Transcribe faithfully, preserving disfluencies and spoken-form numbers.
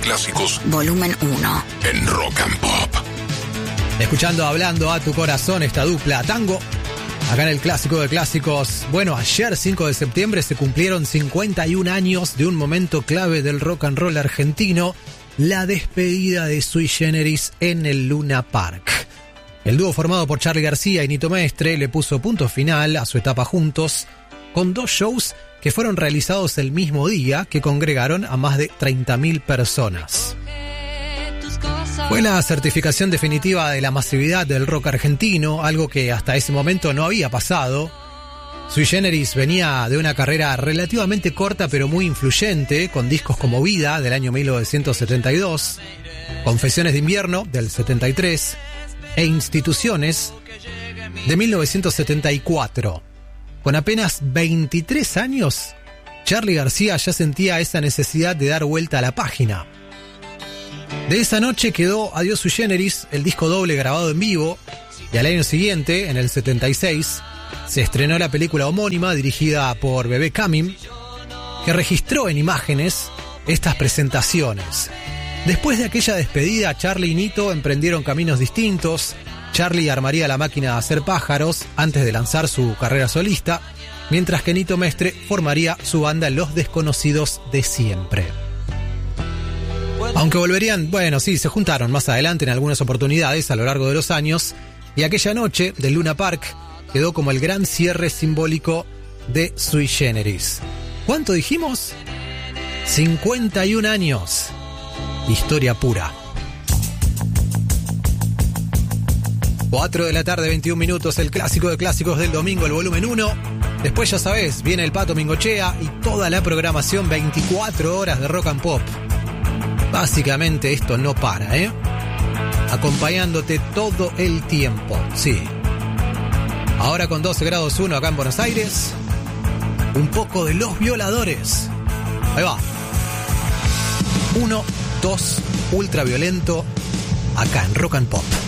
Clásicos. Volumen uno. En Rock and Pop. Escuchando Hablando a tu Corazón, esta dupla Tango. Acá en el Clásico de Clásicos. Bueno, ayer, cinco de septiembre, se cumplieron cincuenta y un años de un momento clave del rock and roll argentino. La despedida de Sui Generis en el Luna Park. El dúo formado por Charly García y Nito Mestre le puso punto final a su etapa juntos con dos shows que fueron realizados el mismo día, que congregaron a más de treinta mil personas. Fue la certificación definitiva de la masividad del rock argentino, algo que hasta ese momento no había pasado. Sui Generis venía de una carrera relativamente corta pero muy influyente, con discos como Vida del año mil novecientos setenta y dos, Confesiones de Invierno del setenta y tres e Instituciones de mil novecientos setenta y cuatro. Con apenas veintitrés años, Charly García ya sentía esa necesidad de dar vuelta a la página. De esa noche quedó Adiós Sui Generis, el disco doble grabado en vivo, y al año siguiente, en el setenta y seis, se estrenó la película homónima dirigida por Bebé Camim, que registró en imágenes estas presentaciones. Después de aquella despedida, Charly y Nito emprendieron caminos distintos. Charly armaría la máquina de hacer pájaros antes de lanzar su carrera solista, mientras que Nito Mestre formaría su banda Los Desconocidos de Siempre. Aunque volverían, bueno, sí, se juntaron más adelante en algunas oportunidades a lo largo de los años, y aquella noche del Luna Park quedó como el gran cierre simbólico de Sui Generis. ¿Cuánto dijimos? cincuenta y un años. Historia pura. cuatro de la tarde, veintiún minutos, el Clásico de Clásicos del domingo, el volumen uno. Después, ya sabés, viene el Pato Mingochea y toda la programación, veinticuatro horas de rock and pop. Básicamente esto no para, ¿eh? Acompañándote todo el tiempo, sí. Ahora con doce grados uno acá en Buenos Aires, un poco de Los Violadores. Ahí va. uno, dos, ultraviolento, acá en Rock and Pop.